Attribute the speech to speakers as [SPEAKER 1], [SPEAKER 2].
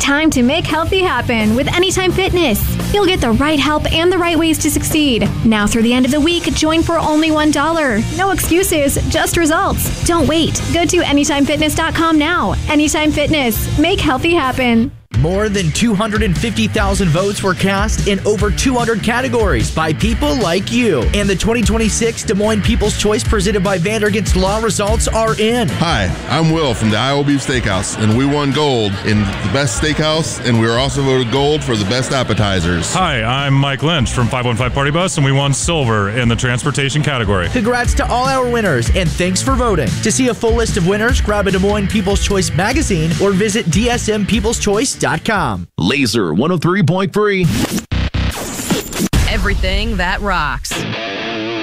[SPEAKER 1] time to make healthy happen with Anytime Fitness. You'll get the right help and the right ways to succeed. Now through the end of the week, join for only $1. No excuses, just results. Don't wait. Go to AnytimeFitness.com now. Anytime Fitness. Make healthy happen.
[SPEAKER 2] More than 250,000 votes were cast in over 200 categories by people like you. And the 2026 Des Moines People's Choice presented by Vandergast Law results are in.
[SPEAKER 3] Hi, I'm Will from the Iowa Beef Steakhouse, and we won gold in the best steakhouse, and we were also voted gold for the best appetizers.
[SPEAKER 4] Hi, I'm Mike Lynch from 515 Party Bus, and we won silver in the transportation category.
[SPEAKER 2] Congrats to all our winners, and thanks for voting. To see a full list of winners, grab a Des Moines People's Choice magazine or visit dsmpeopleschoice.com.
[SPEAKER 5] Laser 103.3.
[SPEAKER 6] Everything that rocks.